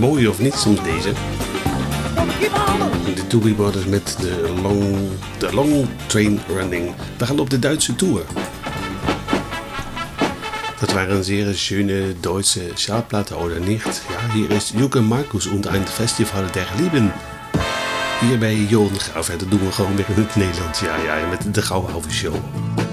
Mooi of niet soms deze. De Doobie Brothers met de Long Train Running. We gaan op de Duitse tour. Das waren sehr schöne deutsche Schallplatte, oder nicht? Ja, hier ist Jocke Markus und ein Festival der Lieben. Hier bij Johan Graaf. Dat doen we gewoon weer in het Nederlands. Ja, met de Gauwhoven Show.